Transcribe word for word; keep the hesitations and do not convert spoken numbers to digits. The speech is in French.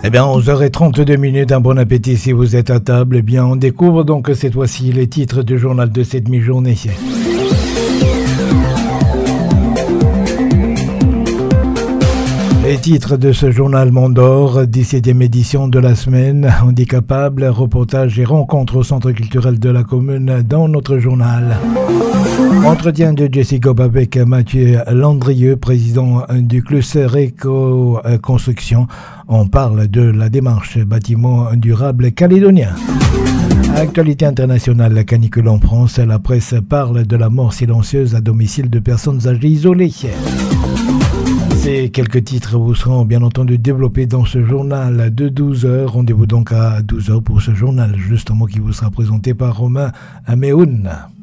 Eh bien, onze heures trente-deux minutes, un bon appétit si vous êtes à table. Eh bien, on découvre donc cette fois-ci les titres du journal de cette mi-journée. Les titres de ce journal Mondor, dix-septième édition de la semaine, handicapable, reportage et rencontre au centre culturel de la commune dans notre journal. Entretien de Jessie Gob avec Mathieu Landrieux, président du cluster Éco-Construction. On parle de la démarche bâtiment durable calédonien. Actualité internationale, la canicule en France, la presse parle de la mort silencieuse à domicile de personnes âgées isolées. Ces quelques titres vous seront bien entendu développés dans ce journal de douze heures. Rendez-vous donc à douze heures pour ce journal, justement, qui vous sera présenté par Romain Améoun.